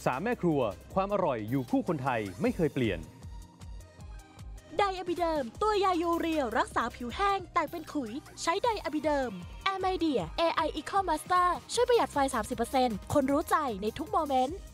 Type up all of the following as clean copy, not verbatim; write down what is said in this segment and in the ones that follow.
3 แม่ครัวความอร่อยอยู่คู่คนไทยไม่เคยเปลี่ยนไดอะบิเดิมตัวยายูเรียลรักษาผิวแห้งแตกเป็นขุยใช้ไดอะบิเดิมแอร์ไมเดีย AI Eco Master ช่วยประหยัดไฟ 30% คนรู้ใจในทุกโมเมนต์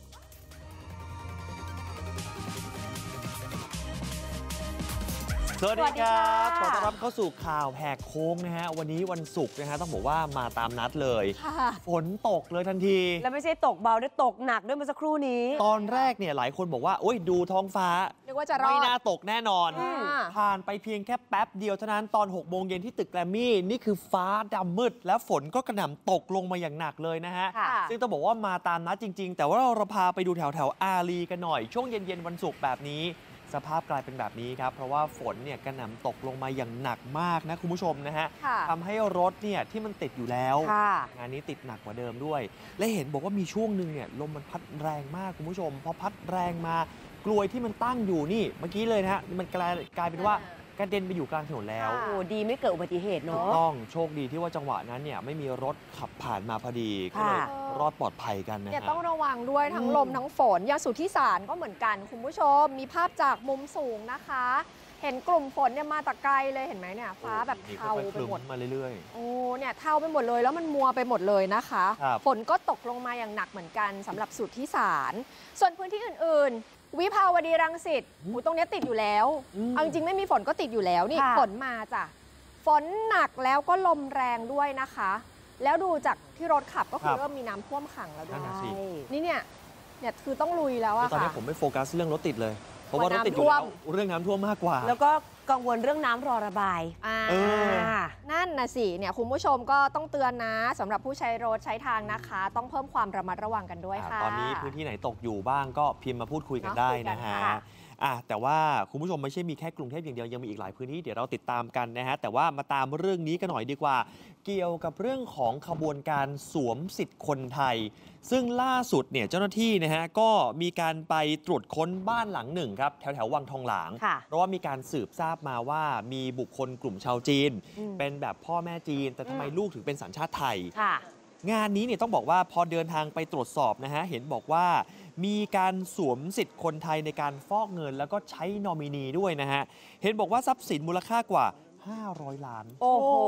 สวัสดีครับขอต้อนรับเข้าสู่ข่าวแหกโค้งนะฮะวันนี้วันศุกร์นะฮะต้องบอกว่ามาตามนัดเลยฝนตกเลยทันทีแล้วไม่ใช่ตกเบาด้วยตกหนักด้วยเมื่อสักครู่นี้ตอนแรกเนี่ยหลายคนบอกว่าโอ้ยดูท้องฟ้านึกว่าจะรอดไม่น่าตกแน่นอนผ่านไปเพียงแค่แป๊บเดียวเท่านั้นตอน 6 โมงเย็นที่ตึกแกรมมี่นี่คือฟ้าดำมืดแล้วฝนก็กระหน่ำตกลงมาอย่างหนักเลยนะฮะซึ่งต้องบอกว่ามาตามนัดจริงๆแต่ว่าเราพาไปดูแถวอารีกันหน่อยช่วงเย็นๆวันศุกร์แบบนี้สภาพกลายเป็นแบบนี้ครับเพราะว่าฝนเนี่ยกระหน่ำตกลงมาอย่างหนักมากนะคุณผู้ชมนะฮะทำให้รถเนี่ยที่มันติดอยู่แล้วงานนี้ติดหนักกว่าเดิมด้วยและเห็นบอกว่ามีช่วงหนึ่งเนี่ยลมมันพัดแรงมากคุณผู้ชมพอพัดแรงมากลวยที่มันตั้งอยู่นี่เมื่อกี้เลยนะฮะมันกลายเป็นว่ากระเด็นไปอยู่กลางถนนแล้วโอ้ดีไม่เกิดอุบัติเหตุเนาะต้องโชคดีที่ว่าจังหวะนั้นเนี่ยไม่มีรถขับผ่านมาพอดีก็เลยรอดปลอดภัยกันนะฮะต้องระวังด้วยทั้งลมทั้งฝนอย่างสุทธิสารก็เหมือนกันคุณผู้ชมมีภาพจากมุมสูงนะคะเห็นกลุ่มฝนเนี่ยมาแต่ไกลเลยเห็นไหมเนี่ยฟ้าแบบเทาไปหมดมาเรื่อยๆโอ้เนี่ยเทาไปหมดเลยแล้วมันมัวไปหมดเลยนะคะฝนก็ตกลงมาอย่างหนักเหมือนกันสำหรับสุทธิสารส่วนพื้นที่อื่นๆวิภาวดีรังสิตตรงนี้ติดอยู่แล้วเอาจริงๆไม่มีฝนก็ติดอยู่แล้วนี่ฝนมาจ้ะฝนหนักแล้วก็ลมแรงด้วยนะคะแล้วดูจากที่รถขับก็คือเริ่มมีน้ำท่วมขังแล้วด้วยนี่เนี่ยคือต้องลุยแล้วอะค่ะตอนนี้ผมไม่โฟกัสเรื่องรถติดเลยเพราะว่ารถติดอยู่แล้วเรื่องน้ำท่วมมากกว่าแล้วก็กังวลเรื่องน้ำรอระบายนั่นนะสิเนี่ยคุณผู้ชมก็ต้องเตือนนะสำหรับผู้ใช้รถใช้ทางนะคะต้องเพิ่มความระมัดระวังกันด้วยค่ะตอนนี้พื้นที่ไหนตกอยู่บ้างก็พิมพ์มาพูดคุยกันได้นะฮะแต่ว่าคุณผู้ชมไม่ใช่มีแค่กรุงเทพอย่างเดียวยังมีอีกหลายพื้นที่เดี๋ยวเราติดตามกันนะฮะแต่ว่ามาตามเรื่องนี้กันหน่อยดีกว่าเกี่ยวกับเรื่องของขบวนการสวมสิทธิ์คนไทยซึ่งล่าสุดเนี่ยเจ้าหน้าที่นะฮะก็มีการไปตรวจค้นบ้านหลังหนึ่งครับแถววังทองหลางเพราะว่ามีการสืบทราบมาว่ามีบุคคลกลุ่มชาวจีนเป็นแบบพ่อแม่จีนแต่ทำไมลูกถึงเป็นสัญชาติไทยงานนี้เนี่ยต้องบอกว่าพอเดินทางไปตรวจสอบนะฮะเห็นบอกว่ามีการสวมสิทธิ์คนไทยในการฟอกเงินแล้วก็ใช้นอมินีด้วยนะฮะเห็นบอกว่าทรัพย์สินมูลค่ากว่า500 ล้านโอ้โห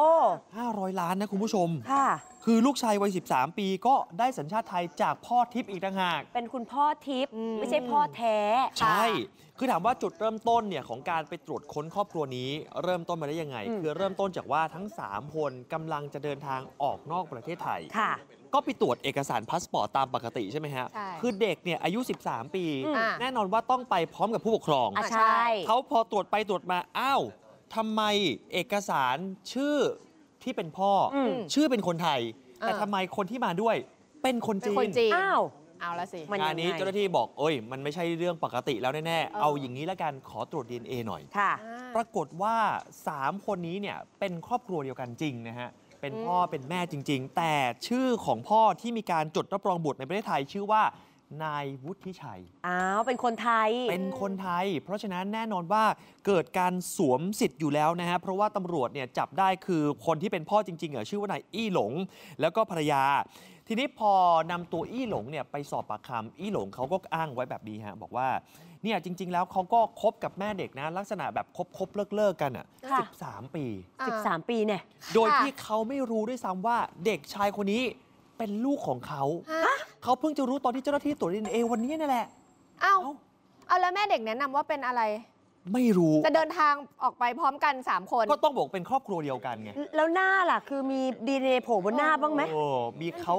500 ล้านนะคุณผู้ชมคือลูกชายวัย13 ปีก็ได้สัญชาติไทยจากพ่อทิพย์อีกต่างหากเป็นคุณพ่อทิพย์ไม่ใช่พ่อแท้ใช่คือถามว่าจุดเริ่มต้นเนี่ยของการไปตรวจค้นครอบครัวนี้เริ่มต้นมาได้ยังไงคือเริ่มต้นจากว่าทั้ง3คนกำลังจะเดินทางออกนอกประเทศไทยก็ไปตรวจเอกสารพาสปอร์ตตามปกติใช่ไหมฮะคือเด็กเนี่ยอายุ 13 ปีแน่นอนว่าต้องไปพร้อมกับผู้ปกครองใช่เขาพอตรวจไปตรวจมาอ้าวทำไมเอกสารชื่อที่เป็นพ่อชื่อเป็นคนไทยแต่ทำไมคนที่มาด้วยเป็นคนจีนเอาละสิงานนี้เจ้าหน้าที่บอกมันไม่ใช่เรื่องปกติแล้วแน่ๆเอาอย่างนี้แล้วกันขอตรวจ DNA หน่อยปรากฏว่า3คนนี้เนี่ยเป็นครอบครัวเดียวกันจริงนะฮะเป็นพ่อเป็นแม่จริงๆแต่ชื่อของพ่อที่มีการจดรับรองบุตรในประเทศไทยชื่อว่านายวุฒิชัยเป็นคนไทยเป็นคนไทยเพราะฉะนั้นแน่นอนว่าเกิดการสวมสิทธิ์อยู่แล้วนะฮะเพราะว่าตำรวจเนี่ยจับได้คือคนที่เป็นพ่อจริงๆชื่อว่านายอี้หลงแล้วก็ภรรยาทีนี้พอนำตัวอี้หลงเนี่ยไปสอบปากคำอี้หลงเขาก็อ้างไว้แบบนี้ฮะบอกว่าเนี่ยจริงๆแล้วเขาก็คบกับแม่เด็กนะลักษณะแบบคบเลิกกัน13 ปี 13 ปีเนี่ยโดยที่เขาไม่รู้ด้วยซ้ำว่าเด็กชายคนนี้เป็นลูกของเขาเพิ่งจะรู้ตอนที่เจ้าหน้าที่ตรวจ DNA วันนี้นั่นแหละเอาแล้วแม่เด็กแนะนำว่าเป็นอะไรไม่รู้จะเดินทางออกไปพร้อมกัน3 คนก็ต้องบอกเป็นครอบครัวเดียวกันไงแล้วหน้าล่ะคือมี DNA โผล่บนหน้าบ้างไหมมีเขา